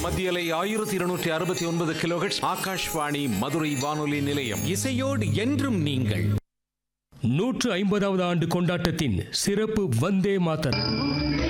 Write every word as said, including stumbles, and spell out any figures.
மத்தியலை ஆயிரத்தி இருநூற்றி அறுபத்தி ஒன்பது கிலோஹெர்ட்ஸ் ஆகாஷ்வாணி மதுரை வானொலி நிலையம். இசையோடு என்றும் நீங்கள். நூற்று ஐம்பதாவது ஆண்டு கொண்டாட்டத்தின் சிறப்பு வந்தே மாதரம்.